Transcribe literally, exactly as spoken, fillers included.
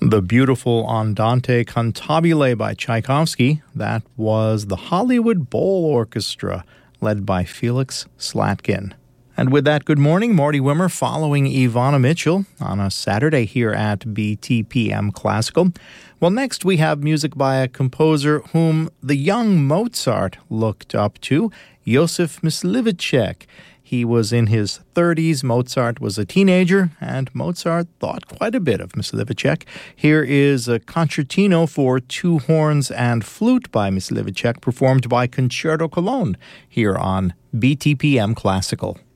The beautiful Andante Cantabile by Tchaikovsky, that was the Hollywood Bowl Orchestra, led by Felix Slatkin. And with that, good morning, Marty Wimmer following Ivana Mitchell on a Saturday here at B T P M Classical. Well, next we have music by a composer whom the young Mozart looked up to, Josef Myslivicek. He was in his thirties, Mozart was a teenager, and Mozart thought quite a bit of Myslivicek. Here is a concertino for two horns and flute by Myslivicek, performed by Concerto Cologne, here on B T P M Classical.